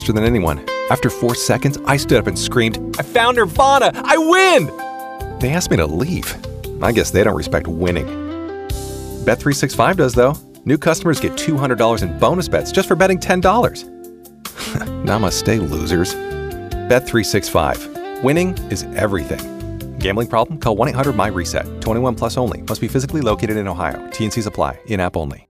faster than anyone. After 4 seconds, I stood up and screamed, "I found Nirvana! I win!" They asked me to leave. I guess they don't respect winning. Bet365 does, though. New customers get $200 in bonus bets just for betting $10. Namaste, losers. Bet365. Winning is everything. Gambling problem? Call 1-800-MY-RESET. 21 plus only. Must be physically located in Ohio. T&Cs apply. In-app only.